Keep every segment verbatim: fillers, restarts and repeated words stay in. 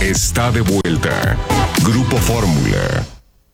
está de vuelta. Grupo Fórmula.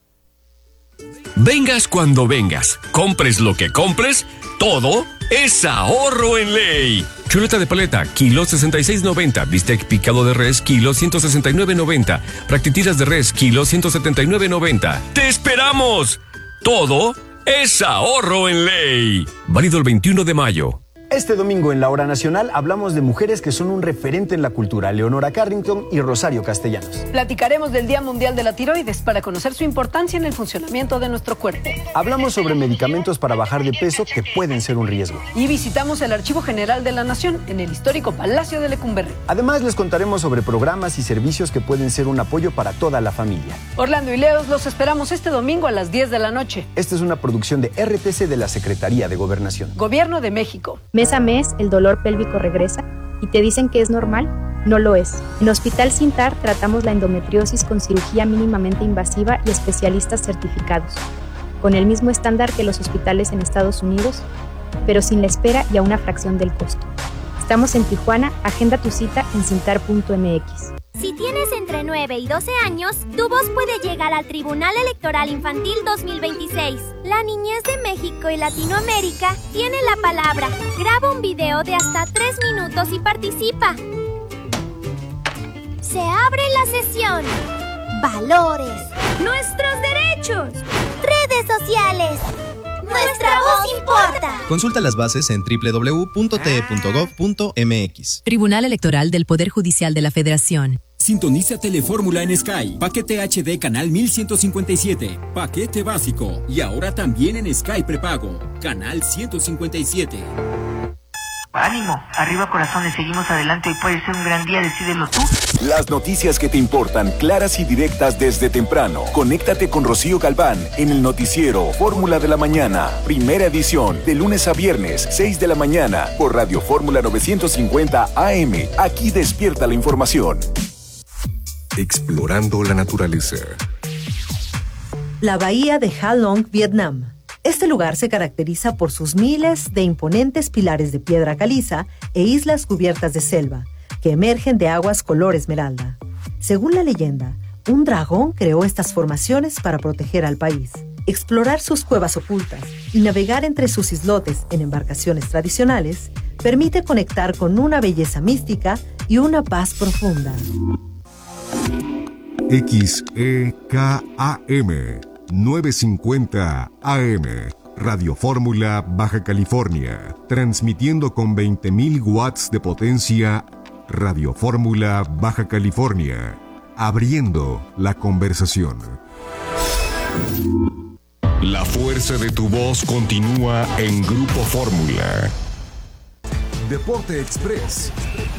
Vengas cuando vengas, compres lo que compres, todo es ahorro en ley. Chuleta de paleta, kilo sesenta y seis noventa. Bistec picado de res, kilo ciento sesenta y nueve noventa. Fractitiras de res, kilo ciento setenta y nueve noventa. ¡Te esperamos! Todo es ahorro en ley. Válido el veintiuno de mayo. Este domingo en La Hora Nacional hablamos de mujeres que son un referente en la cultura, Leonora Carrington y Rosario Castellanos. Platicaremos del Día Mundial de la Tiroides para conocer su importancia en el funcionamiento de nuestro cuerpo. Hablamos sobre medicamentos para bajar de peso que pueden ser un riesgo. Y visitamos el Archivo General de la Nación en el histórico Palacio de Lecumberri. Además, les contaremos sobre programas y servicios que pueden ser un apoyo para toda la familia. Orlando y Leos los esperamos este domingo a las diez de la noche. Esta es una producción de R T C de la Secretaría de Gobernación. Gobierno de México. Mes a mes, el dolor pélvico regresa y te dicen que es normal. No lo es. En Hospital Sintar tratamos la endometriosis con cirugía mínimamente invasiva y especialistas certificados, con el mismo estándar que los hospitales en Estados Unidos, pero sin la espera y a una fracción del costo. Estamos en Tijuana. Agenda tu cita en sintar punto m x. Si tienes entre nueve y doce años, tu voz puede llegar al Tribunal Electoral Infantil dos mil veintiséis. La niñez de México y Latinoamérica tiene la palabra. Graba un video de hasta tres minutos y participa. Se abre la sesión. Valores. Nuestros derechos. Redes sociales. Nuestra voz importa. Consulta las bases en doble u doble u doble u punto t e punto gov punto m x. Tribunal Electoral del Poder Judicial de la Federación. Sintoniza Telefórmula en Sky. Paquete H D canal mil ciento cincuenta y siete. Paquete básico. Y ahora también en Sky prepago. Canal ciento cincuenta y siete. Ánimo, arriba corazones, seguimos adelante. Hoy puede ser un gran día, decídelo tú. Las noticias que te importan, claras y directas desde temprano. Conéctate con Rocío Galván en el noticiero Fórmula de la Mañana. Primera edición, de lunes a viernes, seis de la mañana, por Radio Fórmula novecientos cincuenta A M. Aquí despierta la información. Explorando la naturaleza. La bahía de Ha Long, Vietnam. Este lugar se caracteriza por sus miles de imponentes pilares de piedra caliza e islas cubiertas de selva, que emergen de aguas color esmeralda. Según la leyenda, un dragón creó estas formaciones para proteger al país. Explorar sus cuevas ocultas y navegar entre sus islotes en embarcaciones tradicionales permite conectar con una belleza mística y una paz profunda. X E K A M novecientos cincuenta A M, Radio Fórmula Baja California, transmitiendo con veinte mil watts de potencia. Radio Fórmula Baja California, abriendo la conversación. La fuerza de tu voz continúa en Grupo Fórmula. Deporte Express.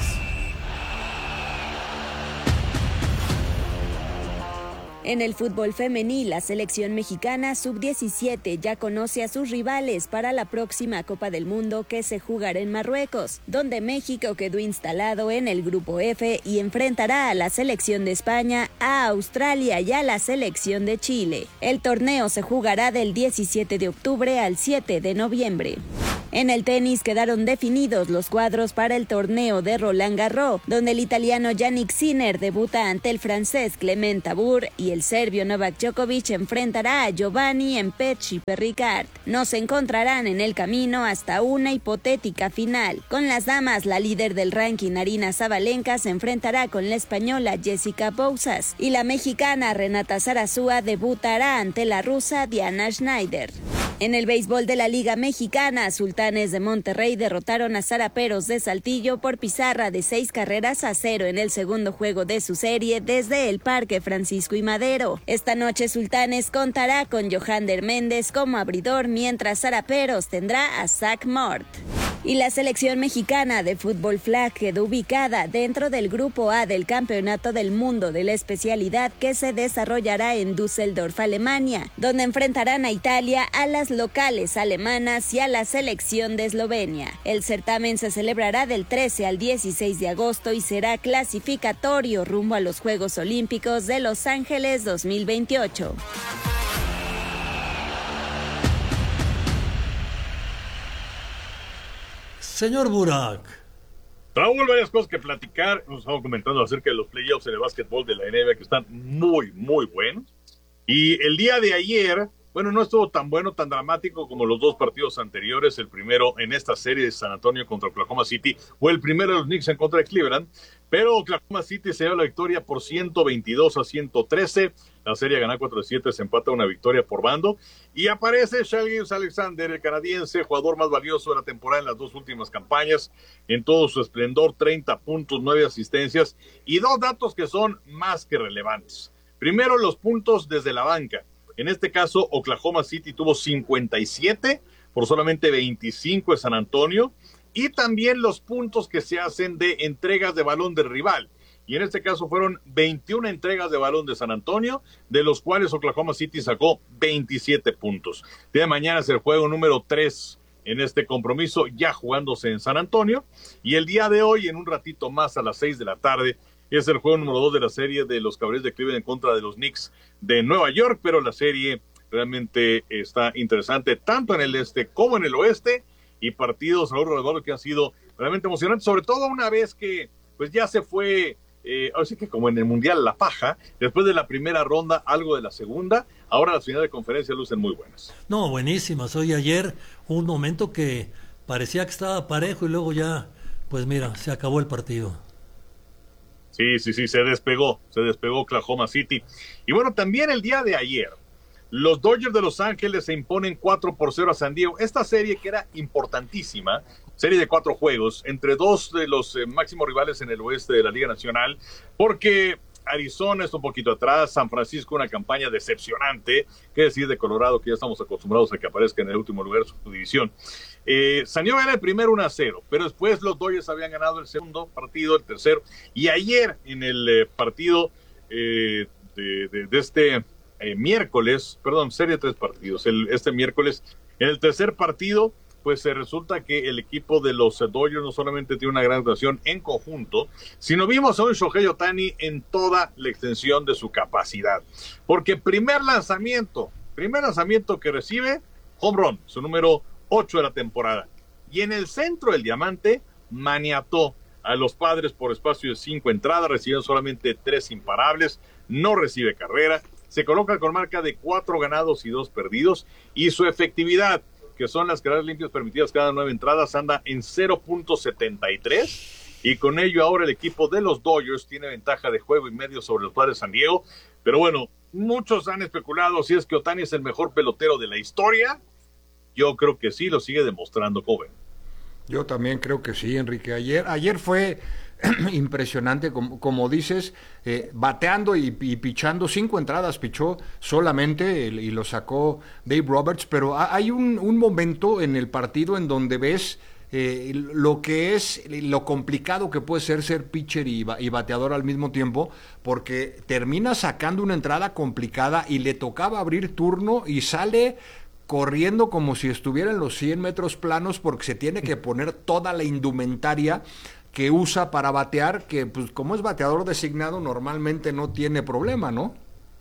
En el fútbol femenil, la selección mexicana sub diecisiete ya conoce a sus rivales para la próxima Copa del Mundo que se jugará en Marruecos, donde México quedó instalado en el grupo F y enfrentará a la selección de España, a Australia y a la selección de Chile. El torneo se jugará del diecisiete de octubre al siete de noviembre. En el tenis quedaron definidos los cuadros para el torneo de Roland Garros, donde el italiano Jannik Sinner debuta ante el francés Clement Tabour y el serbio Novak Djokovic enfrentará a Giovanni Empecchi Perricard. No se encontrarán en el camino hasta una hipotética final. Con las damas, la líder del ranking Aryna Sabalenka se enfrentará con la española Jessica Bouzas y la mexicana Renata Zarazúa debutará ante la rusa Diana Schneider. En el béisbol de la Liga Mexicana, Sultanes de Monterrey derrotaron a Zaraperos de Saltillo por pizarra de seis carreras a cero en el segundo juego de su serie desde el Parque Francisco y Madero. Esta noche Sultanes contará con Johander Méndez como abridor, mientras Zaraperos tendrá a Zach Mort. Y la selección mexicana de fútbol flag quedó ubicada dentro del Grupo A del Campeonato del Mundo de la especialidad que se desarrollará en Düsseldorf, Alemania, donde enfrentarán a Italia, a las locales alemanas y a la selección de Eslovenia. El certamen se celebrará del trece al dieciséis de agosto y será clasificatorio rumbo a los Juegos Olímpicos de Los Ángeles dos mil veintiocho. Señor Burak, Raúl, varias cosas que platicar. Nos estamos comentando acerca de los playoffs en el básquetbol de la N B A que están muy, muy buenos. Y el día de ayer, bueno, no estuvo tan bueno, tan dramático como los dos partidos anteriores. El primero en esta serie de San Antonio contra Oklahoma City, o el primero de los Knicks en contra de Cleveland. Pero Oklahoma City se dio la victoria por ciento veintidós a ciento trece. La serie gana cuatro a siete, se empata una victoria por bando. Y aparece Shai Gilgeous-Alexander, el canadiense, jugador más valioso de la temporada en las dos últimas campañas, en todo su esplendor, treinta puntos, nueve asistencias, y dos datos que son más que relevantes. Primero, los puntos desde la banca. En este caso, Oklahoma City tuvo cincuenta y siete por solamente veinticinco de San Antonio, y también los puntos que se hacen de entregas de balón del rival. Y en este caso fueron veintiuna entregas de balón de San Antonio, de los cuales Oklahoma City sacó veintisiete puntos. De mañana es el juego número tres en este compromiso, ya jugándose en San Antonio. Y el día de hoy, en un ratito más, a las seis de la tarde, es el juego número dos de la serie de los Cavaliers de Cleveland en contra de los Knicks de Nueva York. Pero la serie realmente está interesante, tanto en el este como en el oeste. Y partidos, Raúl Rodolfo, que han sido realmente emocionantes, sobre todo una vez que pues ya se fue, eh, ahora sí que como en el Mundial, la paja, después de la primera ronda, algo de la segunda, ahora las finales de conferencia lucen muy buenas. No, buenísimas. Hoy ayer un momento que parecía que estaba parejo y luego ya, pues mira, se acabó el partido. Sí, sí, sí, se despegó, se despegó Oklahoma City. Y bueno, también el día de ayer, los Dodgers de Los Ángeles se imponen cuatro por cero a San Diego. Esta serie que era importantísima, serie de cuatro juegos, entre dos de los eh, máximos rivales en el oeste de la Liga Nacional, porque Arizona está un poquito atrás, San Francisco una campaña decepcionante, qué decir de Colorado, que ya estamos acostumbrados a que aparezca en el último lugar de su división. Eh, San Diego gana el primero uno a cero, pero después los Dodgers habían ganado el segundo partido, el tercero, y ayer en el eh, partido eh, de, de, de este... Eh, miércoles, perdón, serie de tres partidos, el, este miércoles, en el tercer partido, pues se eh, resulta que el equipo de los eh, Dodgers no solamente tiene una gran actuación en conjunto, sino vimos a un Shohei Ohtani en toda la extensión de su capacidad, porque primer lanzamiento, primer lanzamiento que recibe, home run, su número ocho de la temporada, y en el centro del diamante, maniató a los Padres por espacio de cinco entradas, reciben solamente tres imparables, no recibe carrera, se coloca con marca de cuatro ganados y dos perdidos, y su efectividad, que son las carreras limpias permitidas cada nueve entradas, anda en cero punto setenta y tres, y con ello ahora el equipo de los Dodgers tiene ventaja de juego y medio sobre los Padres de San Diego. Pero bueno, muchos han especulado si es que Ohtani es el mejor pelotero de la historia. Yo creo que sí, lo sigue demostrando, joven. Yo también creo que sí, Enrique. Ayer, ayer fue impresionante, como, como dices, eh, bateando y, y pichando, cinco entradas pichó solamente el, y lo sacó Dave Roberts, pero hay un, un momento en el partido en donde ves eh, lo que es, lo complicado que puede ser ser pitcher y, y bateador al mismo tiempo, porque termina sacando una entrada complicada y le tocaba abrir turno y sale corriendo como si estuviera en los cien metros planos, porque se tiene que poner toda la indumentaria que usa para batear, que pues como es bateador designado normalmente no tiene problema, ¿no?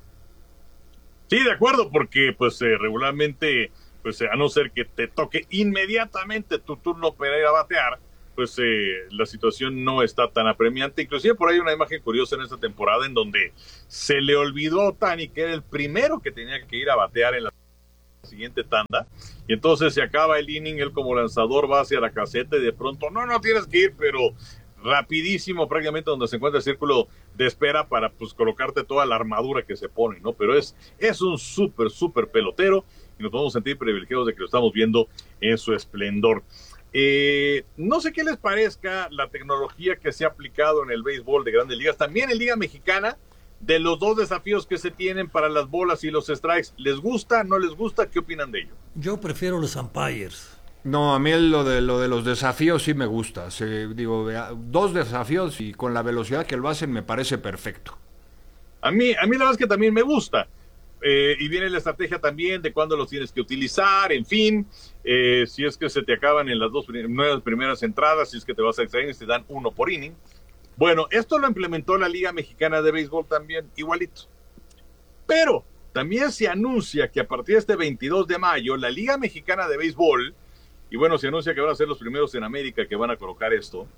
Sí, de acuerdo, porque pues eh, regularmente, pues eh, a no ser que te toque inmediatamente tu turno para ir a batear, pues eh, la situación no está tan apremiante. Inclusive por ahí hay una imagen curiosa en esta temporada en donde se le olvidó a Ohtani que era el primero que tenía que ir a batear en la siguiente tanda, y entonces se acaba el inning, él como lanzador va hacia la caseta y de pronto, no, no tienes que ir, pero rapidísimo prácticamente donde se encuentra el círculo de espera para pues colocarte toda la armadura que se pone, ¿no? Pero es, es un súper, súper pelotero y nos podemos sentir privilegiados de que lo estamos viendo en su esplendor. Eh, no sé qué les parezca la tecnología que se ha aplicado en el béisbol de Grandes Ligas, también en Liga Mexicana, de los dos desafíos que se tienen para las bolas y los strikes. ¿Les gusta? ¿No les gusta? ¿Qué opinan de ello? Yo prefiero los umpires. No, a mí lo de lo de los desafíos sí me gusta. Se, digo, dos desafíos y con la velocidad que lo hacen me parece perfecto. A mí, a mí la verdad es que también me gusta. Eh, y viene la estrategia también de cuándo los tienes que utilizar, en fin, eh, si es que se te acaban en las dos nueve primeras entradas, si es que te vas a extra innings, te dan uno por inning. Bueno, esto lo implementó la Liga Mexicana de Béisbol también, igualito. Pero también se anuncia que a partir de este veintidós de mayo, la Liga Mexicana de Béisbol, y bueno, se anuncia que van a ser los primeros en América que van a colocar esto,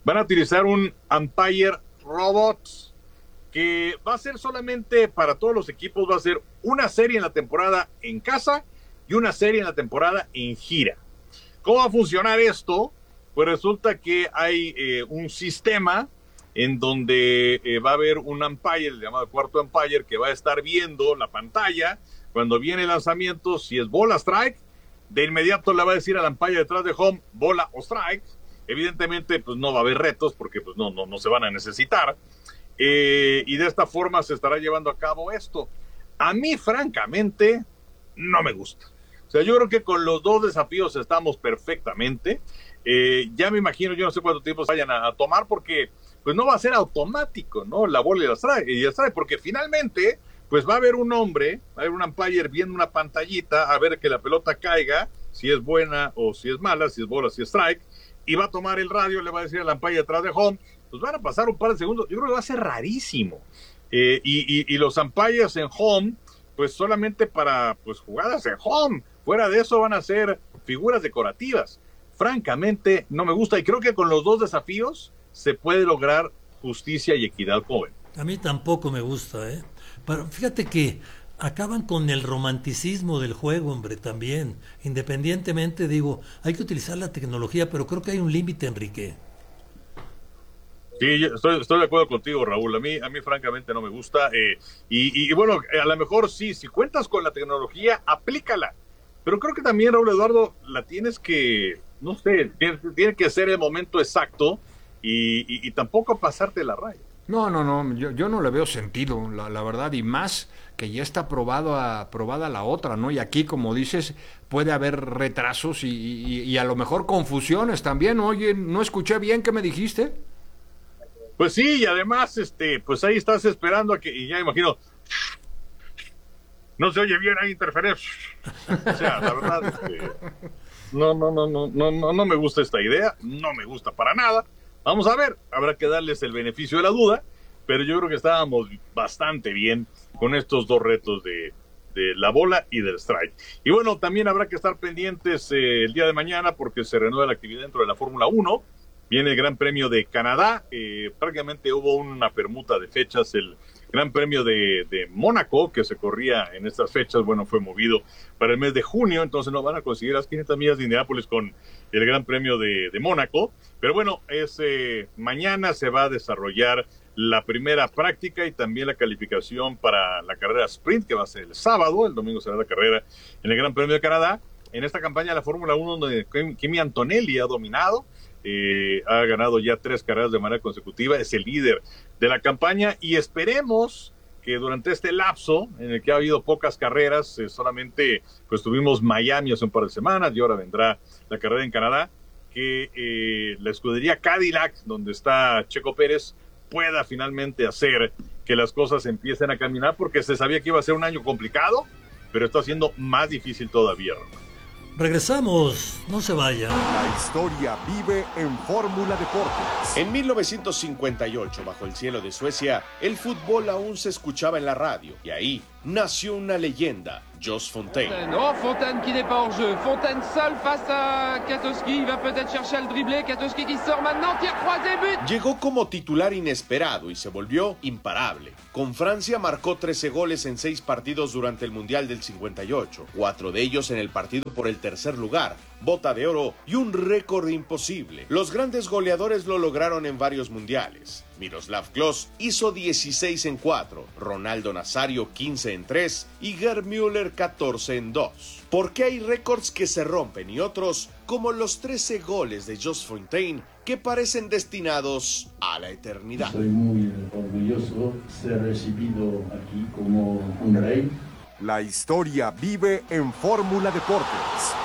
van a utilizar un umpire robot que va a ser solamente para todos los equipos, va a ser una serie en la temporada en casa y una serie en la temporada en gira. ¿Cómo va a funcionar esto? Pues resulta que hay eh, un sistema en donde eh, va a haber un umpire, el llamado cuarto umpire, que va a estar viendo la pantalla cuando viene el lanzamiento, si es bola, strike, de inmediato le va a decir al umpire detrás de home, bola o strike. Evidentemente, pues no va a haber retos porque pues no, no, no se van a necesitar. Eh, y de esta forma se estará llevando a cabo esto. A mí, francamente, no me gusta. O sea, yo creo que con los dos desafíos estamos perfectamente. Eh, ya me imagino, yo no sé cuánto tiempo se vayan a, a tomar porque pues no va a ser automático, ¿no? La bola y la strike, y la strike, porque finalmente pues va a haber un hombre, va a haber un umpire viendo una pantallita a ver que la pelota caiga, si es buena o si es mala, si es bola, si es strike, y va a tomar el radio, le va a decir al umpire detrás de home. Pues van a pasar un par de segundos, yo creo que va a ser rarísimo. Eh, y, y, y los umpires en home, pues solamente para pues jugadas en home, fuera de eso van a ser figuras decorativas. Francamente, no me gusta, y creo que con los dos desafíos se puede lograr justicia y equidad joven. A mí tampoco me gusta, ¿eh? Pero fíjate que acaban con el romanticismo del juego, hombre, también. Independientemente, digo, hay que utilizar la tecnología, pero creo que hay un límite, Enrique. Sí, estoy, estoy de acuerdo contigo, Raúl. A mí, a mí francamente no me gusta. Eh, y, y bueno, a lo mejor sí, si cuentas con la tecnología, aplícala. Pero creo que también, Raúl Eduardo, la tienes que, no sé, tiene, tiene que ser el momento exacto y, y, y tampoco pasarte la raya. No, no, no, yo, yo no le veo sentido, la, la verdad, y más que ya está probado a, probada la otra, ¿no? Y aquí, como dices, puede haber retrasos y, y, y a lo mejor confusiones también. Oye, ¿no escuché bien qué me dijiste? Pues sí, y además, este, pues ahí estás esperando a que, y ya imagino, no se oye bien, hay interferencia. O sea, la verdad, este, no, no, no, no, no, no, no me gusta esta idea, no me gusta para nada. Vamos a ver, habrá que darles el beneficio de la duda, pero yo creo que estábamos bastante bien con estos dos retos de, de la bola y del strike. Y bueno, también habrá que estar pendientes eh, el día de mañana porque se renueva la actividad dentro de la Fórmula uno. Viene el Gran Premio de Canadá, eh, prácticamente hubo una permuta de fechas. El Gran Premio de, de Mónaco, que se corría en estas fechas, bueno, fue movido para el mes de junio, entonces no van a conseguir las quinientas millas de Indianápolis con el Gran Premio de, de Mónaco. Pero bueno, es, eh, mañana se va a desarrollar la primera práctica y también la calificación para la carrera sprint, que va a ser el sábado. El domingo será la carrera en el Gran Premio de Canadá. En esta campaña de la Fórmula uno, donde Kimi Antonelli ha dominado, Eh, ha ganado ya tres carreras de manera consecutiva, es el líder de la campaña y esperemos que durante este lapso en el que ha habido pocas carreras, eh, solamente pues tuvimos Miami hace un par de semanas y ahora vendrá la carrera en Canadá, que eh, la escudería Cadillac, donde está Checo Pérez, pueda finalmente hacer que las cosas empiecen a caminar, porque se sabía que iba a ser un año complicado, pero está siendo más difícil todavía. Regresamos, no se vaya. La historia vive en Fórmula Deportes. En mil novecientos cincuenta y ocho, bajo el cielo de Suecia, el fútbol aún se escuchaba en la radio. Y ahí nació una leyenda, Jos Fontaine. Oh, Fontaine qui n'est pas hors jeu. Fontaine seul face à Katowski. Il va peut-être chercher al dribblé. Katowski qui sort maintenant. Tir croisé, but. Llegó como titular inesperado y se volvió imparable. Con Francia marcó trece goles en seis partidos durante el Mundial del cincuenta y ocho. Cuatro de ellos en el partido por el tercer lugar, bota de oro y un récord imposible. Los grandes goleadores lo lograron en varios mundiales. Miroslav Klose hizo dieciséis en cuatro, Ronaldo Nazario quince en tres y Gerd Müller catorce en dos. ¿Por qué hay récords que se rompen y otros, como los trece goles de Jos Fontaine, que parecen destinados a la eternidad? Soy muy orgulloso de ser recibido aquí como un rey. La historia vive en Fórmula Deportes.